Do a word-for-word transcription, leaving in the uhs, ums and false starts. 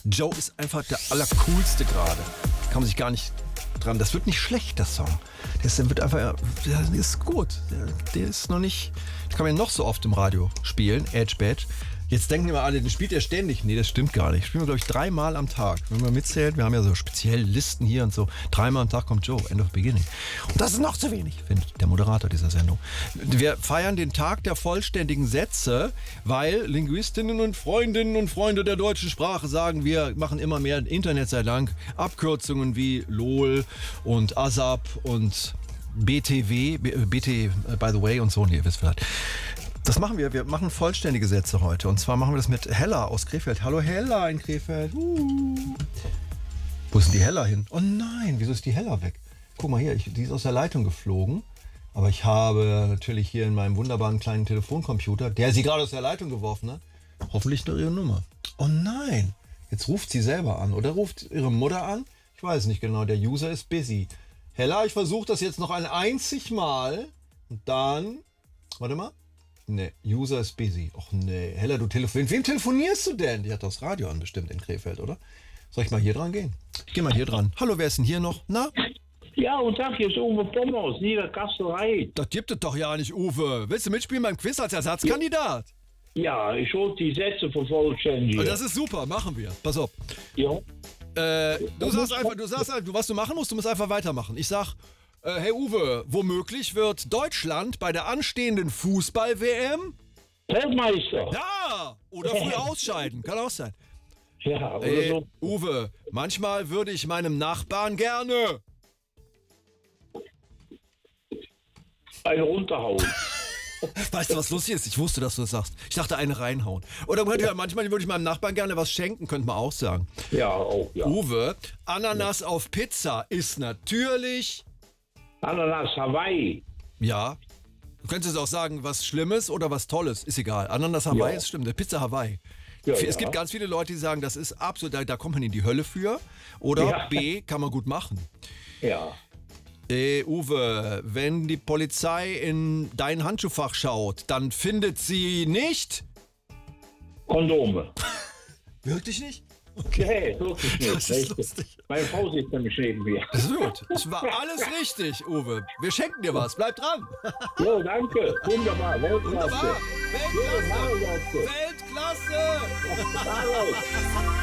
Joe ist einfach der Allercoolste gerade. Kann man sich gar nicht dran. Das wird nicht schlecht, der Song. Der ist, der wird einfach, der ist gut. Der, der ist noch nicht, das kann man ja noch so oft im Radio spielen, Edge Badge. Jetzt denken immer alle, den spielt er ständig. Nee, das stimmt gar nicht. Spielen wir, glaube ich, dreimal am Tag. Wenn man mitzählt, wir haben ja so spezielle Listen hier und so. Dreimal am Tag kommt Joe, End of Beginning. Und das ist noch zu wenig, findet der Moderator dieser Sendung. Wir feiern den Tag der vollständigen Sätze, weil Linguistinnen und Freundinnen und Freunde der deutschen Sprache sagen, wir machen immer mehr Internet sei Dank. Abkürzungen wie LOL und ASAP und B T W, B T, by the way und so. Nee, ihr wisst vielleicht. Das machen wir. Wir machen vollständige Sätze heute. Und zwar machen wir das mit Hella aus Krefeld. Hallo Hella in Krefeld. Uh. Wo ist denn die Hella hin? Oh nein, wieso ist die Hella weg? Guck mal hier, ich, die ist aus der Leitung geflogen. Aber ich habe natürlich hier in meinem wunderbaren kleinen Telefoncomputer, der sie gerade aus der Leitung geworfen hat, hoffentlich noch ihre Nummer. Oh nein, jetzt ruft sie selber an. Oder ruft ihre Mutter an? Ich weiß nicht genau, der User ist busy. Hella, ich versuche das jetzt noch ein einzig Mal. Und dann, warte mal. Nee, User ist busy. Och nee, Hella, du telefonierst. Wem telefonierst du denn? Die hat das Radio an, bestimmt in Krefeld, oder? Soll ich mal hier dran gehen? Ich geh mal hier dran. Hallo, wer ist denn hier noch? Na? Ja, guten Tag, hier ist Uwe Pommer aus Niederkasterei. Das gibt es doch ja nicht, Uwe. Willst du mitspielen beim Quiz als Ersatzkandidat? Ja, ich hol die Sätze vervollständigen. Das ist super, machen wir. Pass auf. Ja. Äh, du sagst einfach, du sagst einfach, was du machen musst, du musst einfach weitermachen. Ich sag, äh, hey Uwe, womöglich wird Deutschland bei der anstehenden Fußball-W M Weltmeister. ja, oder früh ausscheiden, kann auch sein. Ja, oder Ey, so. Uwe, manchmal würde ich meinem Nachbarn gerne Eine runterhauen. Weißt du, was lustig ist? Ich wusste, dass du das sagst. Ich dachte, eine reinhauen. Oder man könnte ja, manchmal würde ich meinem Nachbarn gerne was schenken, könnte man auch sagen. Ja, auch, ja. Uwe, Ananas auf Pizza ist natürlich... Ananas Hawaii. Ja. Du könntest auch sagen, was Schlimmes oder was Tolles. Ist egal. Ananas Hawaii Ja. ist stimmt. Der Pizza Hawaii. Ja, es ja. gibt ganz viele Leute, die sagen, das ist absolut, da, da kommt man in die Hölle für. Oder Ja. B, kann man gut machen. Ja. Äh, Uwe, wenn die Polizei in dein Handschuhfach schaut, dann findet sie nicht... Kondome. Wirklich nicht? Okay. Nee, wirklich nicht. Das ist lustig. Meine Frau sitzt nämlich neben mir. Das ist gut. Es war alles richtig, Uwe. Wir schenken dir was. Bleib dran. Jo, danke. Wunderbar. Weltklasse. Wunderbar. Ja, Weltklasse. Weltklasse. Weltklasse. Hallo.